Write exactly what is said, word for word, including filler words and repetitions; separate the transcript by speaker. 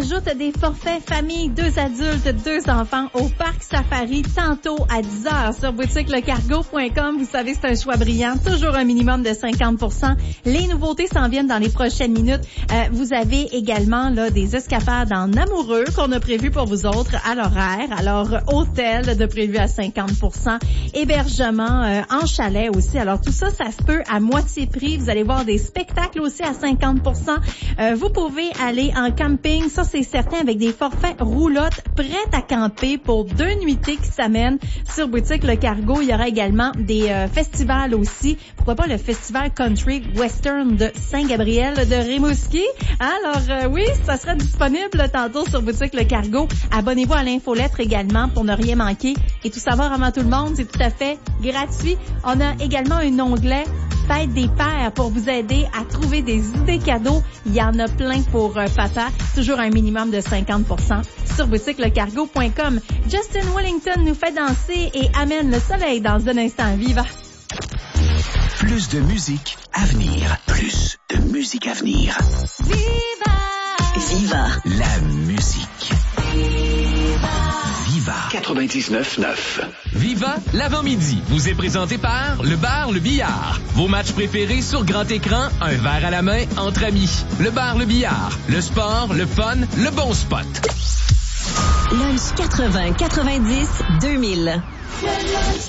Speaker 1: rajoute des forfaits famille, deux adultes, deux enfants au Parc Safari tantôt à dix heures sur boutique le cargo point com. Vous savez, c'est un choix brillant. Toujours un minimum de cinquante pour cent. Les nouveautés s'en viennent dans les prochaines minutes. Euh, vous avez également là des escapades en amoureux qu'on a prévues pour vous autres à l'horaire. Alors, hôtel de prévu à cinquante pour cent. Hébergement euh, en chalet aussi. Alors, tout ça, ça se peut à moitié prix. Vous allez voir des spectacles aussi à cinquante pour cent. Euh, vous pouvez aller en camping, ça c'est certain, avec des forfaits roulottes prêtes à camper pour deux nuitées qui s'amènent sur boutique Le Cargo. Il y aura également des euh, festivals aussi. Pourquoi pas le festival country western de Saint-Gabriel de Rimouski. Alors euh, oui, ça sera disponible tantôt sur boutique Le Cargo. Abonnez-vous à l'infolettre également pour ne rien manquer. Et tout savoir avant tout le monde, c'est tout à fait gratuit. On a également un onglet Fête des pères pour vous aider à trouver des idées cadeaux. Il y en a plein pour euh, papa. Toujours un minimum de cinquante pour cent sur boutique le cargo point com. Justin Wellington nous fait danser et amène le soleil dans un instant. Viva!
Speaker 2: Plus de musique à venir. Plus de musique à venir.
Speaker 1: Viva!
Speaker 3: Viva!
Speaker 2: La musique.
Speaker 1: Viva!
Speaker 2: Viva quatre-vingt-dix-neuf neuf.
Speaker 4: Viva l'avant-midi vous est présenté par le bar Le Billard. Vos matchs préférés sur grand écran, un verre à la main entre amis. Le bar Le Billard. Le sport, le fun, le bon spot.
Speaker 3: Lunch quatre-vingts quatre-vingt-dix deux mille.
Speaker 1: Le lunch